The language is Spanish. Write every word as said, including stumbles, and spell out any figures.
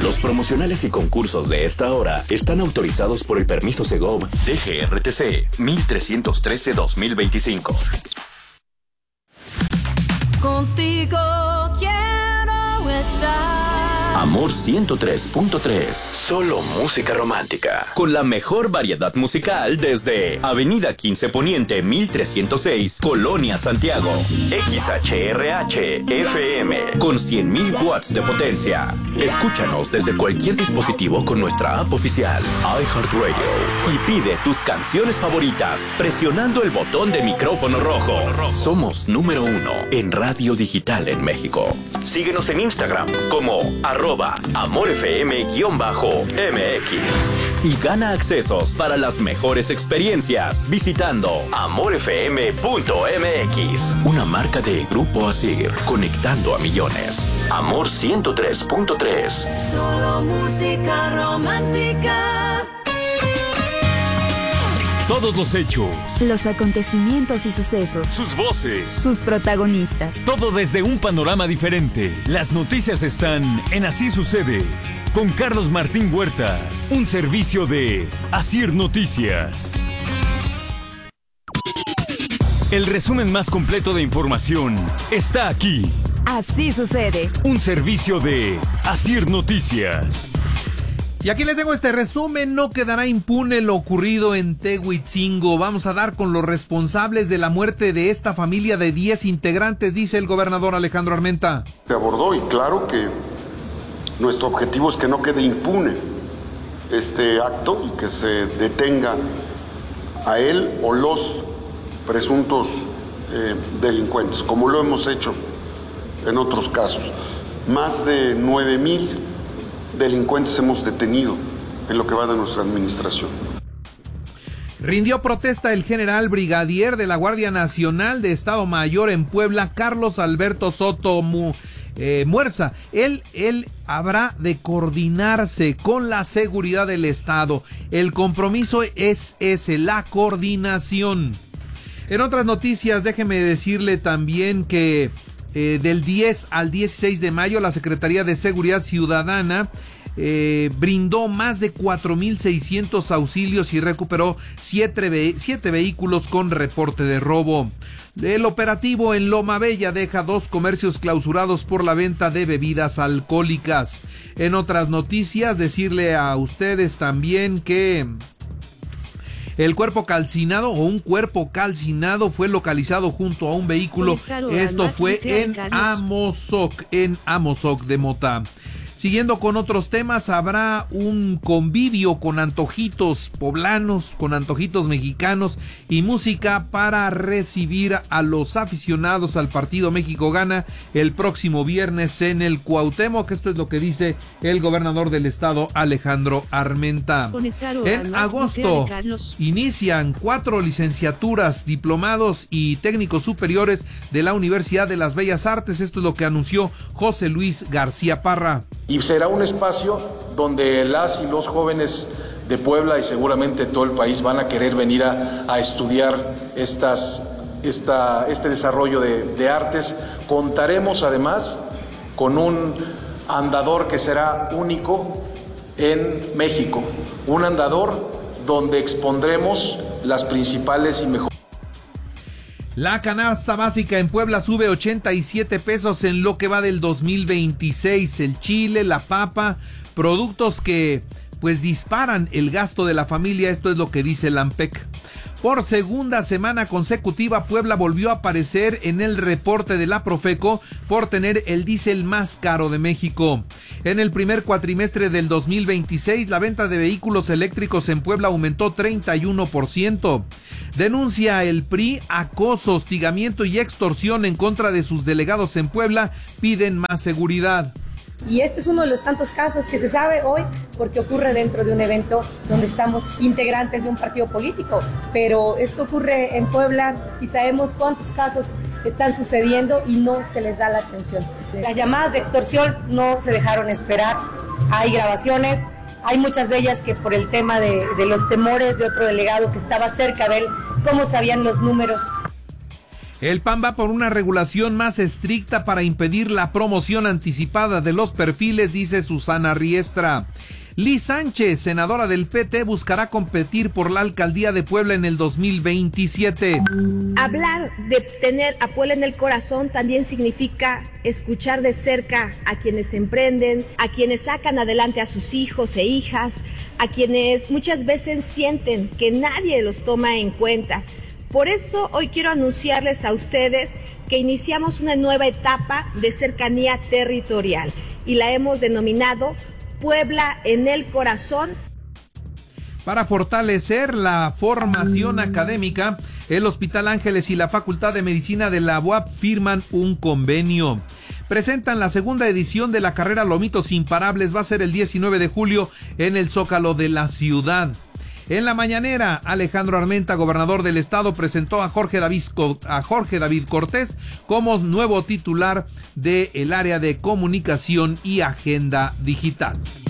Los promocionales y concursos de esta hora están autorizados por el permiso Segov D G R T C mil trescientos trece dos mil veinticinco. Contigo quiero estar. Amor ciento tres punto tres. Solo música romántica. Con la mejor variedad musical desde Avenida quince Poniente mil trescientos seis, Colonia Santiago. X H R H F M con cien mil watts de potencia. Escúchanos desde cualquier dispositivo con nuestra app oficial iHeartRadio y pide tus canciones favoritas presionando el botón de micrófono rojo. Somos número uno en radio digital en México. Síguenos en Instagram como arroba amorfm-mx y gana accesos para las mejores experiencias visitando amorfm punto m x. Una marca de Grupo Asir, conectando a millones. Amor ciento tres punto tres. Solo música romántica. Todos los hechos, los acontecimientos y sucesos, sus voces, sus protagonistas. Todo desde un panorama diferente. Las noticias están en Así Sucede, con Carlos Martín Huerta, un servicio de Asir Noticias. El resumen más completo de información está aquí. Así Sucede, un servicio de Asir Noticias. Y aquí les tengo este resumen. No quedará impune lo ocurrido en Tehuitzingo. Vamos a dar con los responsables de la muerte de esta familia de diez integrantes, dice el gobernador Alejandro Armenta. Se abordó y claro que nuestro objetivo es que no quede impune este acto y que se detenga a él o los presuntos eh, delincuentes, como lo hemos hecho en otros casos. Más de nueve mil delincuentes hemos detenido en lo que va de nuestra administración. Rindió protesta el general brigadier de la Guardia Nacional de Estado Mayor en Puebla, Carlos Alberto Soto Mu, eh, Muerza. Él, él habrá de coordinarse con la seguridad del Estado. El compromiso es ese, la coordinación. En otras noticias, déjeme decirle también que Eh, del diez al dieciséis de mayo, la Secretaría de Seguridad Ciudadana eh, brindó más de cuatro mil seiscientos auxilios y recuperó siete, ve- siete vehículos con reporte de robo. El operativo en Loma Bella deja dos comercios clausurados por la venta de bebidas alcohólicas. En otras noticias, decirle a ustedes también que el cuerpo calcinado o un cuerpo calcinado fue localizado junto a un vehículo. Esto fue en Amozoc, en Amozoc de Mota. Siguiendo con otros temas, habrá un convivio con antojitos poblanos, con antojitos mexicanos y música para recibir a los aficionados al partido México Gana el próximo viernes en el Cuauhtémoc. Esto es lo que dice el gobernador del estado, Alejandro Armenta. En agosto inician cuatro licenciaturas, diplomados y técnicos superiores de la Universidad de las Bellas Artes. Esto es lo que anunció José Luis García Parra. Y será un espacio donde las y los jóvenes de Puebla y seguramente todo el país van a querer venir a, a estudiar estas, esta, este desarrollo de, de artes. Contaremos además con un andador que será único en México, un andador donde expondremos las principales y mejores. La canasta básica en Puebla sube ochenta y siete pesos en lo que va del dos mil veintiséis. El chile, la papa, productos que pues disparan el gasto de la familia. Esto es lo que dice el AMPEC. Por segunda semana consecutiva, Puebla volvió a aparecer en el reporte de la Profeco por tener el diésel más caro de México. En el primer cuatrimestre del dos mil veintiséis, la venta de vehículos eléctricos en Puebla aumentó treinta y uno por ciento. Denuncia el P R I acoso, hostigamiento y extorsión en contra de sus delegados en Puebla. Piden más seguridad. Y este es uno de los tantos casos que se sabe hoy porque ocurre dentro de un evento donde estamos integrantes de un partido político, pero esto ocurre en Puebla y sabemos cuántos casos están sucediendo y no se les da la atención. Las llamadas de extorsión no se dejaron esperar, hay grabaciones, hay muchas de ellas que por el tema de, de los temores de otro delegado que estaba cerca de él, cómo sabían los números. El P A N va por una regulación más estricta para impedir la promoción anticipada de los perfiles, dice Susana Riestra. Liz Sánchez, senadora del P T, buscará competir por la alcaldía de Puebla en el dos mil veintisiete. Hablar de tener a Puebla en el corazón también significa escuchar de cerca a quienes emprenden, a quienes sacan adelante a sus hijos e hijas, a quienes muchas veces sienten que nadie los toma en cuenta. Por eso hoy quiero anunciarles a ustedes que iniciamos una nueva etapa de cercanía territorial y la hemos denominado Puebla en el corazón. Para fortalecer la formación académica, el Hospital Ángeles y la Facultad de Medicina de la U A P firman un convenio. Presentan la segunda edición de la carrera Lomitos Imparables, va a ser el diecinueve de julio en el Zócalo de la ciudad. En la mañanera, Alejandro Armenta, gobernador del estado, presentó a Jorge David, a Jorge David Cortés como nuevo titular del área de comunicación y agenda digital.